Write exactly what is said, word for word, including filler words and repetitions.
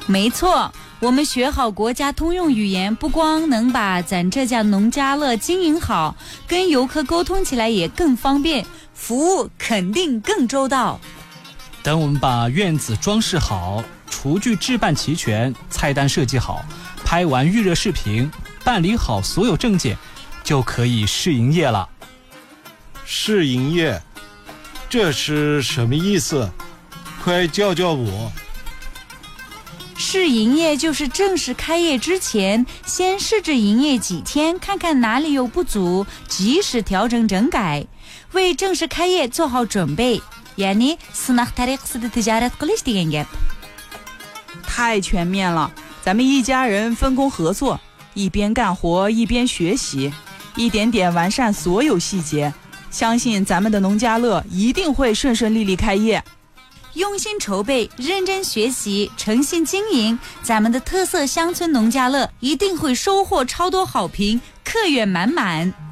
没错，我们学好国家通用语言，不光能把咱这家农家乐经营好，跟游客沟通起来也更方便，服务肯定更周到。 等我们把院子装饰好，厨具置办齐全，菜单设计好，拍完预热视频，办理好所有证件，就可以试营业了。 试营业，这是什么意思？快教教我。 试营业就是正式开业之前，先试着营业几天，看看哪里有不足，及时调整整改，为正式开业做好准备。يعني صنع طريق سد التجارة قليش 되는 게。 太全面了，咱们一家人分工合作，一边干活一边学习，一点点完善所有细节，相信咱们的农家乐一定会顺顺利利开业。 用心筹备，认真学习，诚信经营，咱们的特色乡村农家乐一定会收获超多好评，客源满满。